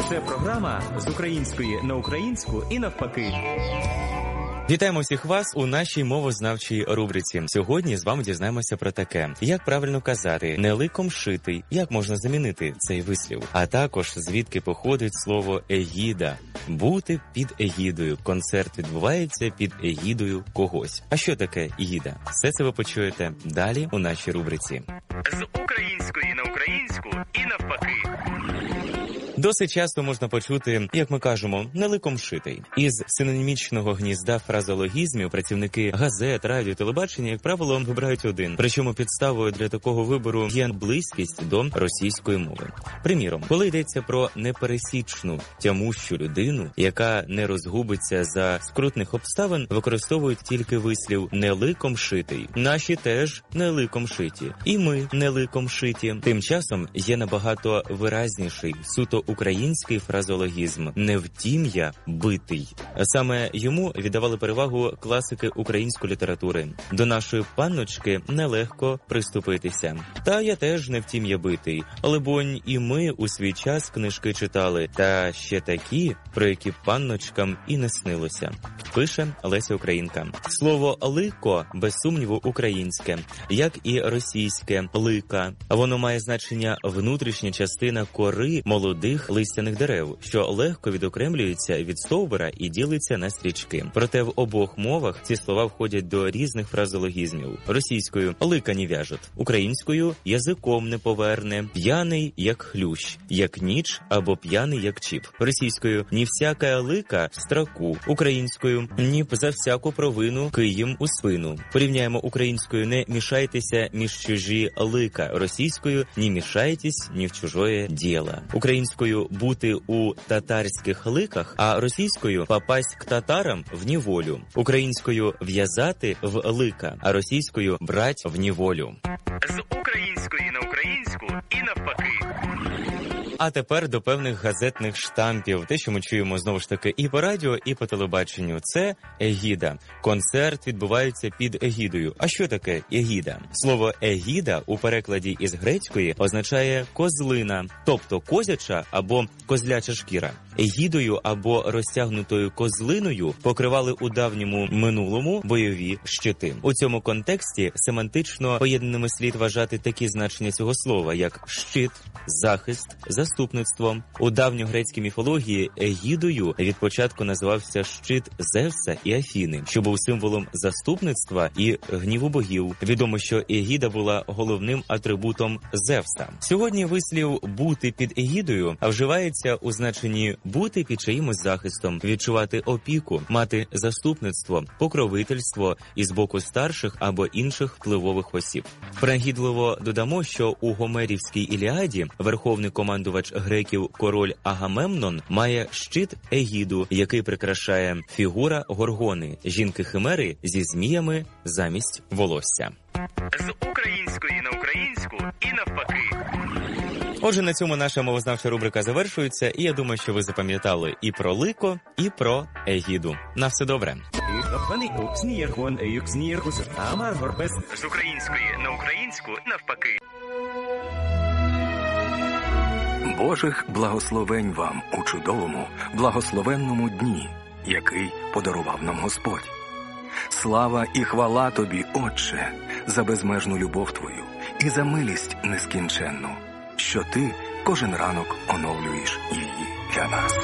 Це програма з української на українську і навпаки. Вітаємо всіх вас у нашій мовознавчій рубриці. Сьогодні з вами дізнаємося про таке. Як правильно казати «не ликом шитий», як можна замінити цей вислів. А також звідки походить слово «егіда». Бути під егідою. Концерт відбувається під егідою когось. А що таке егіда? Все це ви почуєте далі у нашій рубриці. З української на українську і навпаки. Досить часто можна почути, як ми кажемо, «не ликом шитий». Із синонімічного гнізда фразеологізмів працівники газет, радіо, телебачення, як правило, вибирають один. Причому підставою для такого вибору є близькість до російської мови. Приміром, коли йдеться про непересічну, тямущу людину, яка не розгубиться за скрутних обставин, використовують тільки вислів «не ликом шитий». Наші теж не ликом шиті. І ми не ликом шиті. Тим часом є набагато виразніший, суто український фразеологізм «не втім я битий». Саме йому віддавали перевагу класики української літератури. До нашої панночки нелегко приступитися. Та я теж не втім я битий. Либонь, і ми у свій час книжки читали. Та ще такі, про які панночкам і не снилося. Пише Леся Українка. Слово «лико» без сумніву українське, як і російське «лика». Воно має значення внутрішня частина кори молодих листяних дерев, що легко відокремлюється від стовбура і ділиться на стрічки. Проте в обох мовах ці слова входять до різних фразеологізмів. Російською «лика не в'яжет», українською «язиком не поверне», «п'яний як хлющ», «як ніч» або «п'яний як чіп». Російською «ні всяка лика строку», українською «ні за всяку провину киїм у спину». Порівняємо українською «не мішайтеся між чужі лика», російською «не мішайтесь ні в чужое діло». Українською «бути у татарських ликах», а російською «попасть к татарам в неволю». Українською «в'язати в лика», а російською «брать в неволю». З української на українську і навпаки. А тепер до певних газетних штампів. Те, що ми чуємо знову ж таки і по радіо, і по телебаченню. Це егіда. Концерт відбувається під егідою. А що таке егіда? Слово егіда у перекладі із грецької означає козлина, тобто козяча або козляча шкіра. Егідою або розтягнутою козлиною покривали у давньому минулому бойові щити. У цьому контексті семантично поєднаними слід вважати такі значення цього слова, як щит, захист, заступництво. У давньогрецькій міфології егідою від початку називався щит Зевса і Афіни, що був символом заступництва і гніву богів. Відомо, що егіда була головним атрибутом Зевса. Сьогодні вислів «бути під егідою» вживається у значенні бути під чиїмось захистом, відчувати опіку, мати заступництво, покровительство із боку старших або інших впливових осіб. Принагідливо додамо, що у Гомерівській Іліаді верховний командувач греків король Агамемнон має щит егіду, який прикрашає фігура Горгони, жінки-химери зі зміями замість волосся. З української на українську і навпаки. Отже, на цьому наша мовознавча рубрика завершується, і я думаю, що ви запам'ятали і про лико, і про егіду. На все добре. З української на українську навпаки. Божих благословень вам у чудовому, благословенному дні, який подарував нам Господь. Слава і хвала Тобі, Отче, за безмежну любов Твою і за милість нескінченну, що Ти кожен ранок оновлюєш її для нас.